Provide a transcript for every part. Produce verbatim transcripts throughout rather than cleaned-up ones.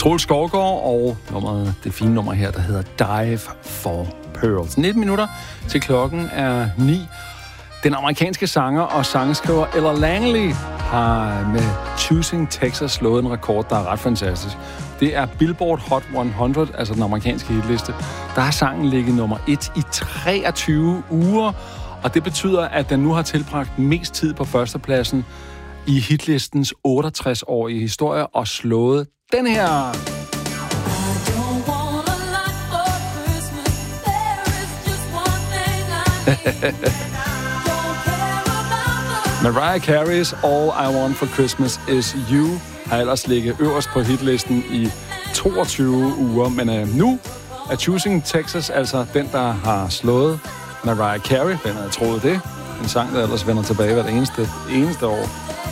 Troels Skovgaard og nummeret, det fine nummer her, der hedder Dive for Pearls. nitten minutter til klokken er ni. Den amerikanske sanger og sangskriver Ella Langley har med Choosing Texas slået en rekord, der er ret fantastisk. Det er Billboard Hot hundrede, altså den amerikanske hitliste. Der har sangen ligget nummer et i treogtyve uger, og det betyder, at den nu har tilbragt mest tid på førstepladsen i hitlistens otteogtres-årige historie og slået den her. Mariah Carey's All I Want for Christmas Is You har ellers ligget øverst på hitlisten i toogtyve uger, men øh, nu er Choosing Texas altså den, der har slået Mariah Carey. Hvem havde troet det? En sang, der ellers vender tilbage hvert eneste, eneste år.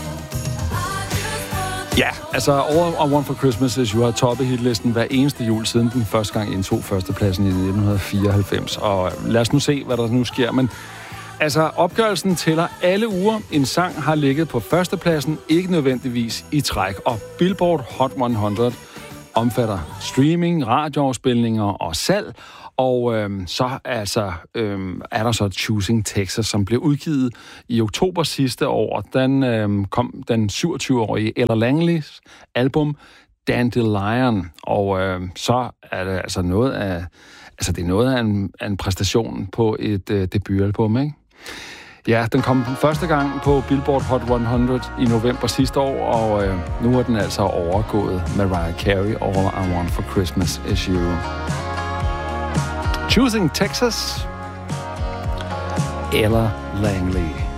Ja, altså All I Want for Christmas Is You har toppet hitlisten hver eneste jul, siden den første gang indtog førstepladsen i nitten fireoghalvfems. Og lad os nu se, hvad der nu sker. Men altså, opgørelsen tæller alle uger. En sang har ligget på førstepladsen, ikke nødvendigvis i træk. Og Billboard Hot hundrede omfatter streaming, radioafspilninger og salg. Og øhm, så altså, øhm, er der så Choosing Texas, som blev udgivet i oktober sidste år. Den øhm, kom den syvogtyve-årige Ella Langleys album Dandelion. Og øhm, så er det altså noget af, altså det er noget af en, af en præstation på et øh, debutalbum, ikke? Ja, den kom første gang på Billboard Hot hundrede i november sidste år, og øh, nu er den altså overgået Mariah Carey, All I Want for Christmas Is You. Choosing Texas, Ella Langley.